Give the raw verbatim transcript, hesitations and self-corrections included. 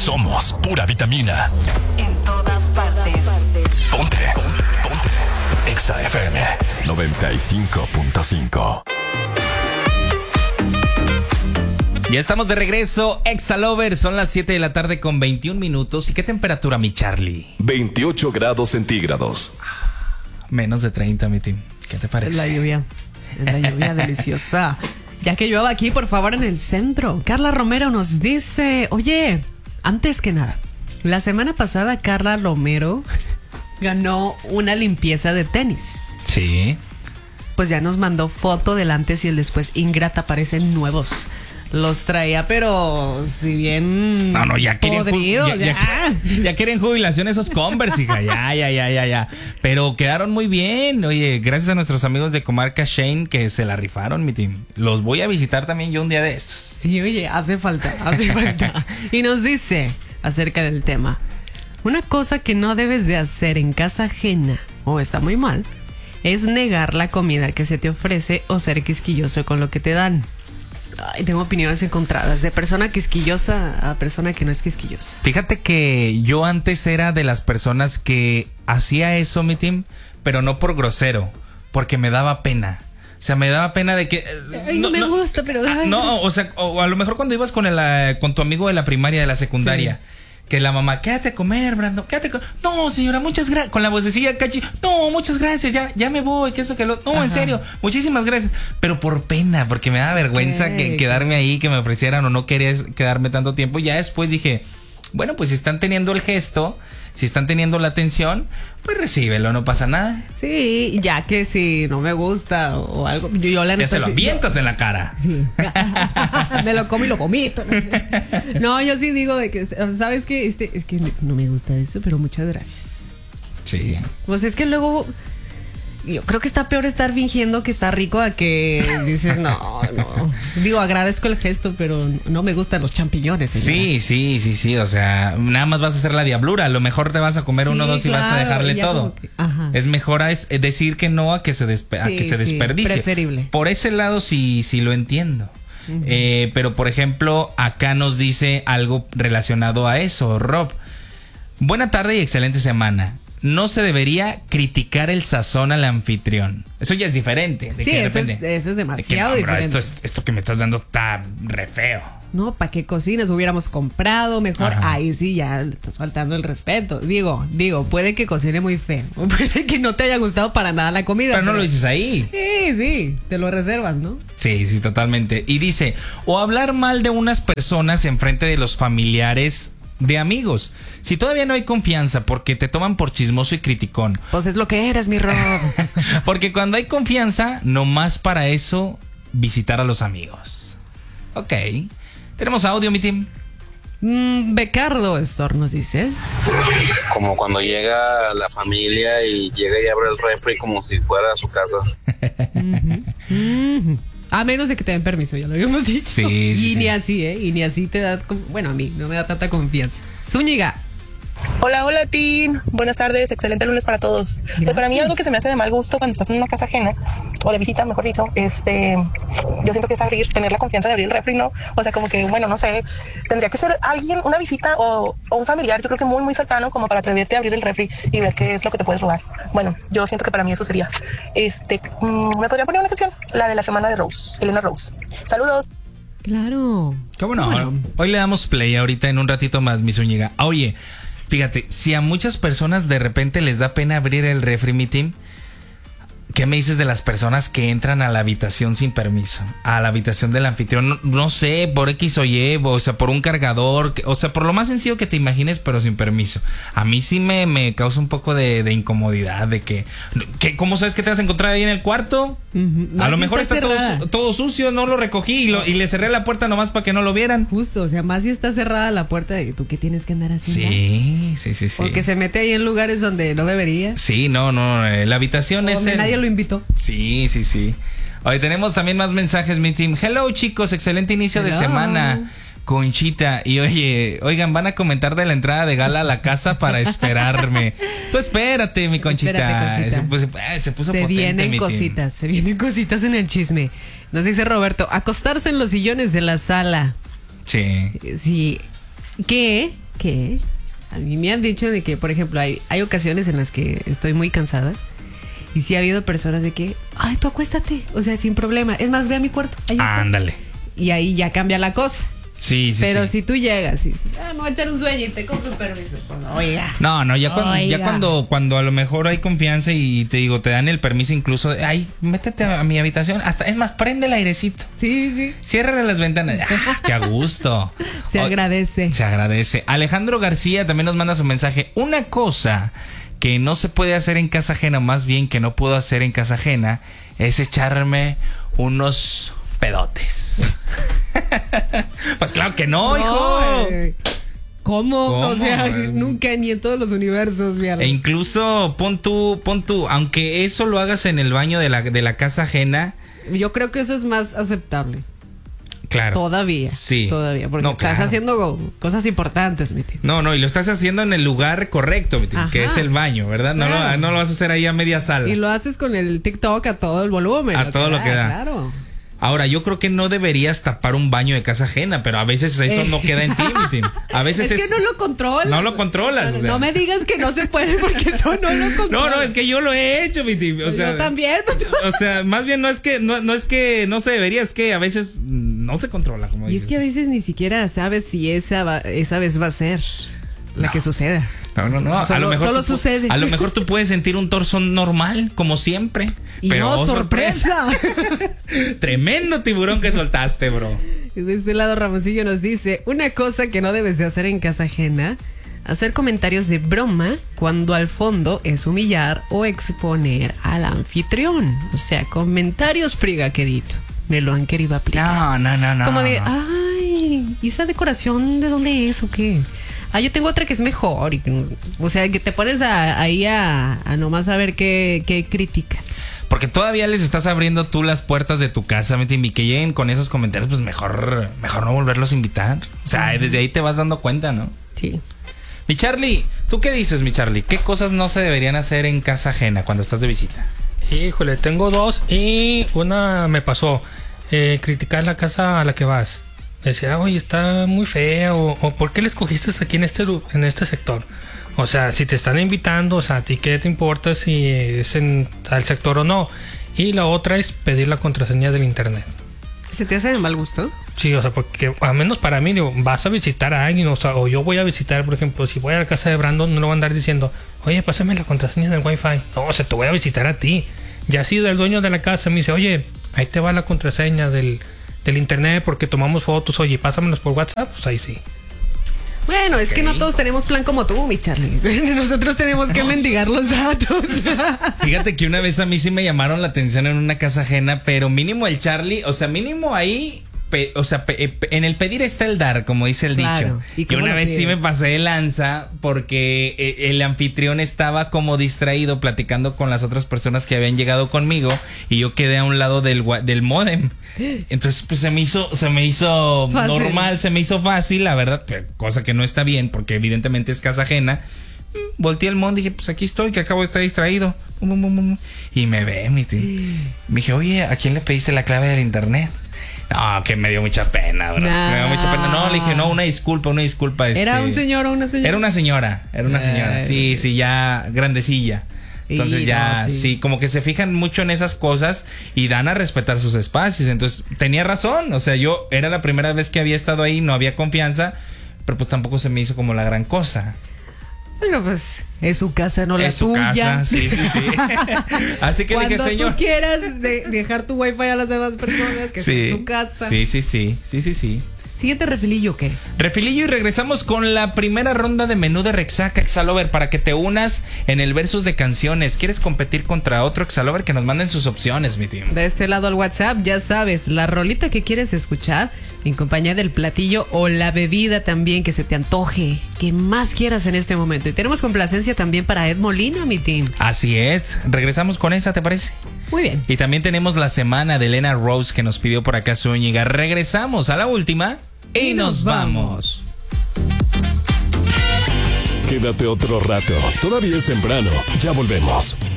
Somos pura vitamina. En todas partes. Ponte, ponte, ponte. Exa F M noventa y cinco punto cinco. Ya estamos de regreso, Exa Lover. Son las siete de la tarde con veintiún minutos. ¿Y qué temperatura, mi Charlie? veintiocho grados centígrados. Menos de treinta, mi team. ¿Qué te parece? La lluvia. La lluvia deliciosa. Ya que llueva aquí, por favor, en el centro. Carla Romero nos dice, oye, antes que nada, la semana pasada Carla Romero ganó una limpieza de tenis. Sí. Pues ya nos mandó foto del antes y el después. Ingrata, parecen nuevos. Los traía, pero si bien No, no, ya quieren, podridos, ju- ya, ya. ya- ya quieren jubilación esos Converse, hija. Ya, ya, ya, ya, ya. Pero quedaron muy bien. Oye, gracias a nuestros amigos de Comarca Shane que se la rifaron, mi team. Los voy a visitar también yo un día de estos. Sí, oye, hace falta, hace falta. Y nos dice acerca del tema: una cosa que no debes de hacer en casa ajena, o está muy mal, es negar la comida que se te ofrece o ser quisquilloso con lo que te dan. Ay, tengo opiniones encontradas, de persona quisquillosa a persona que no es quisquillosa. Fíjate que yo antes era de las personas que hacía eso, mi team, pero no por grosero, porque me daba pena. O sea, me daba pena de que... Ay, no, no me gusta, pero... Ah, ay, no, o sea, o a lo mejor cuando ibas con, el, eh, con tu amigo de la primaria, de la secundaria... Sí. Que la mamá, quédate a comer, Brando, quédate a comer. No, señora, muchas gracias. Con la vocecilla cachi, no, muchas gracias, ya, ya me voy, que eso, que lo. No, Ajá. En serio, muchísimas gracias. Pero por pena, porque me da vergüenza okay. que, quedarme ahí, que me ofrecieran o no quería quedarme tanto tiempo. Ya después dije, bueno, pues si están teniendo el gesto, si están teniendo la atención, pues recíbelo, no pasa nada. Sí, ya que si no me gusta o algo, yo, yo la ya se lo avientas yo, en la cara. Sí. Me lo como y lo vomito. No, yo sí digo de que, ¿sabes qué? Este, es que no me gusta eso, pero muchas gracias. Sí. Pues es que luego... Yo creo que está peor estar fingiendo que está rico a que dices, no, no. Digo, agradezco el gesto, pero no me gustan los champiñones, señora. Sí, sí, sí, sí. O sea, nada más vas a hacer la diablura. A lo mejor te vas a comer sí, uno o dos claro, y vas a dejarle todo. Que, es mejor a es decir que no a que se, despe- sí, a que se desperdicie. Sí, preferible. Por ese lado sí, sí lo entiendo. Uh-huh. Eh, pero, por ejemplo, acá nos dice algo relacionado a eso, Rob. Buena tarde y excelente semana. No se debería criticar el sazón al anfitrión. Eso ya es diferente. ¿De sí, qué eso, depende? Es, eso es demasiado de que, no, bro, diferente. Esto, es, esto que me estás dando está re feo. No, ¿para qué cocinas? Hubiéramos comprado mejor. Ajá. Ahí sí ya le estás faltando el respeto. Digo, digo, puede que cocine muy feo. O puede que no te haya gustado para nada la comida. Pero, pero no lo dices ahí. Sí, sí. Te lo reservas, ¿no? Sí, sí, totalmente. Y dice, o hablar mal de unas personas en frente de los familiares de amigos. Si todavía no hay confianza porque te toman por chismoso y criticón. Pues es lo que eres, mi Rob. Porque cuando hay confianza, nomás para eso visitar a los amigos. Ok. Tenemos audio, mi team. Mm, Becardo Estor nos dice. Como cuando llega la familia y llega y abre el refri como si fuera a su casa. uh-huh. Uh-huh. A menos de que te den permiso, ya lo habíamos dicho. Sí, y sí, ni sí. así, ¿eh? Y ni así te da... Bueno, a mí no me da tanta confianza. Zúñiga. Hola, hola, Tin. Buenas tardes, excelente lunes para todos. Gracias. Pues para mí algo que se me hace de mal gusto cuando estás en una casa ajena, o de visita, mejor dicho, este, yo siento que es abrir, tener la confianza de abrir el refri, ¿no? O sea, como que, bueno, no sé, tendría que ser alguien, una visita o, o un familiar, yo creo que muy, muy cercano, como para atreverte a abrir el refri y ver qué es lo que te puedes robar. Bueno, yo siento que para mí eso sería, este, ¿me podría poner una canción? La de la semana de Rose, Elena Rose. Saludos. Claro. ¿Cómo no? Bueno. Hoy le damos play ahorita en un ratito más, mi Zúñiga. Oye, fíjate, si a muchas personas de repente les da pena abrir el refri, mi team, ¿qué me dices de las personas que entran a la habitación sin permiso? A la habitación del anfitrión, no, no sé, por X o Y, o sea, por un cargador, o sea, por lo más sencillo que te imagines, pero sin permiso. A mí sí me, me causa un poco de, de incomodidad, de que, que, ¿cómo sabes que te vas a encontrar ahí en el cuarto? Uh-huh. A lo mejor está, está todo, todo sucio, no lo recogí y, lo, y le cerré la puerta nomás para que no lo vieran. Justo, o sea, más si está cerrada la puerta, ¿y tú qué tienes que andar haciendo? Sí, sí, sí, sí. Porque se mete ahí en lugares donde no debería. Sí, no, no, la habitación es... Donde el... nadie lo invitó. Sí, sí, sí. Hoy tenemos también más mensajes, mi team. Hello, chicos, excelente inicio Hello. de semana. Conchita. Y oye, oigan, van a comentar de la entrada de Gala a la casa para esperarme. Tú espérate, mi Conchita. Espérate, Conchita. Se, puso, eh, se puso se potente, vienen mi cositas, team. se vienen cositas en el chisme. Nos dice Roberto, acostarse en los sillones de la sala. Sí. Sí. Que ¿Qué? A mí me han dicho de que, por ejemplo, hay, hay ocasiones en las que estoy muy cansada. Y sí ha habido personas de que, ay, tú acuéstate. O sea, sin problema. Es más, ve a mi cuarto. Ahí está. Ándale. Y ahí ya cambia la cosa. Sí, sí, Pero sí. si tú llegas y dices, ah, me voy a echar un sueñito con su permiso. Pues, oiga. No, no, ya, cuando, ya Oiga. cuando, cuando a lo mejor hay confianza y te digo, te dan el permiso incluso, de, ay, métete a mi habitación, hasta, es más, prende el airecito, Sí, sí. ciérrale las ventanas, ah, qué a gusto. Se O- agradece. Se agradece. Alejandro García también nos manda su mensaje. Una cosa que no se puede hacer en casa ajena, más bien que no puedo hacer en casa ajena, es echarme unos pedotes. Pues claro que no, hijo. eh, ¿Cómo? ¿Cómo? O sea, nunca ni en todos los universos, mierda. E incluso pon tú, pon tú, aunque eso lo hagas en el baño de la, de la casa ajena, Yo creo que eso es más aceptable. claro. Todavía. Sí. Todavía. Porque No, estás claro. haciendo cosas importantes, mi tío. No, no, y lo estás haciendo en el lugar correcto, mi tío, Ajá. que es el baño, ¿verdad? No, Claro. lo, no lo vas a hacer ahí a media sala. Y lo haces con el TikTok a todo el volumen. A todo lo que da. Claro. Ahora, yo creo que no deberías tapar un baño de casa ajena, pero a veces eso Eh. no queda en ti, mi tío. A veces Es que no lo controlas. No lo controlas, o sea. No me digas que no se puede porque eso no lo controlas. No, no, es que yo lo he hecho, mi tío. O sea, Yo también. O sea, más bien no es que no, no es que no se debería, es que a veces no se controla, como Y dices. es que a veces ni siquiera sabes si esa, va- esa vez va a ser la que suceda. No, no, no. Solo- a lo mejor solo tú pu- sucede. A lo mejor tú puedes sentir un torso normal, como siempre. Y pero no, oh, sorpresa. Tremendo tiburón que soltaste, bro. Y de este lado Ramoncillo nos dice, una cosa que no debes de hacer en casa ajena, hacer comentarios de broma cuando al fondo es humillar o exponer al anfitrión. O sea, comentarios frigaquedito. Me lo han querido aplicar. No, no, no, no. Como de, ay, ¿y esa decoración de dónde es o qué? Ah, yo tengo otra que es mejor. Y, o sea, que te pones a- ahí a, a nomás a ver qué, qué críticas. Porque todavía les estás abriendo tú las puertas de tu casa, mi tío, y que lleguen con esos comentarios, pues mejor, mejor no volverlos a invitar. O sea, desde ahí te vas dando cuenta, ¿no? Sí. Mi Charlie, ¿tú qué dices, mi Charlie? ¿Qué cosas no se deberían hacer en casa ajena cuando estás de visita? Híjole, tengo dos y una me pasó. Eh, criticar la casa a la que vas. Decía, oye, está muy fea o, o ¿por qué la escogiste aquí en este, lu- en este sector? O sea, si te están invitando, o sea, ¿a ti qué te importa si es en tal sector o no? Y la otra es pedir la contraseña del internet. ¿Se te hace de mal gusto? Sí, o sea, porque al menos para mí, digo, vas a visitar a alguien, o sea, o yo voy a visitar, por ejemplo, si voy a la casa de Brandon, no le voy a andar diciendo, oye, pásame la contraseña del wifi. No, o sea, te voy a visitar a ti. Ya si el dueño de la casa me dice, oye, ahí te va la contraseña del, del internet porque tomamos fotos, oye, pásamelos por WhatsApp, pues ahí sí. Bueno, es Ok. que no todos tenemos plan como tú, mi Charlie. Nosotros tenemos que mendigar los datos. Fíjate que una vez a mí sí me llamaron la atención en una casa ajena, pero mínimo el Charlie, o sea, mínimo ahí, pe- o sea, pe- pe- en el pedir está el dar, como dice el Claro. dicho. ¿Y Y, cómo una lo vez sí pides? me pasé de lanza porque eh, el anfitrión estaba como distraído platicando con las otras personas que habían llegado conmigo y yo quedé a un lado del, wa- del módem. Entonces, pues se me hizo, se me hizo Fácil. normal, se me hizo fácil, la verdad, pero cosa que no está bien porque evidentemente es casa ajena. Volteé el mon, dije, pues aquí estoy, que acabo de estar distraído. Bum, bum, bum, bum. Y me ve, mi tío. Me dije, oye, ¿a quién le pediste la clave del internet? No, que me dio mucha pena, bro. No. Me dio mucha pena. No, le dije, no, una disculpa, una disculpa. ¿Era este... un señor o una señora? Era una señora, era una señora. Ay. Sí, sí, ya grandecilla. Entonces Y ya, no, sí. sí. como que se fijan mucho en esas cosas y dan a respetar sus espacios. Entonces, tenía razón. O sea, yo era la primera vez que había estado ahí, no había confianza, pero pues tampoco se me hizo como la gran cosa. Bueno, pues es su casa, no la Es su tuya. casa, sí, sí, sí. Así que Cuando dije, señor. tú quieras de- dejar tu wifi a las demás personas, que Sí, sea tu casa. sí, sí, sí, sí, sí, sí. Siguiente refilillo, ¿qué? Refilillo y regresamos con la primera ronda de menú de Rexaca Exalover para que te unas en el versus de canciones. ¿Quieres competir contra otro Exalover? Que nos manden sus opciones, mi team. De este lado al WhatsApp, ya sabes, la rolita que quieres escuchar en compañía del platillo o la bebida también que se te antoje, que más quieras en este momento. Y tenemos complacencia también para Ed Molina, mi team. Así es. Regresamos con esa, ¿te parece? Muy bien. Y también tenemos la semana de Elena Rose que nos pidió por acá Zúñiga. Regresamos a la última y, Y nos nos vamos. Quédate otro rato. Todavía es temprano. Ya volvemos.